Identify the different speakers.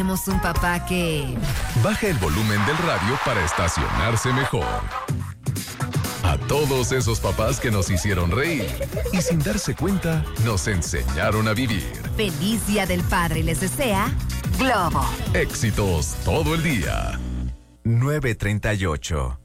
Speaker 1: Tenemos un papá que...
Speaker 2: baja el volumen del radio para estacionarse mejor. A todos esos papás que nos hicieron reír y sin darse cuenta nos enseñaron a vivir.
Speaker 1: Feliz Día del Padre les desea Globo.
Speaker 2: Éxitos todo el día.
Speaker 3: 9:38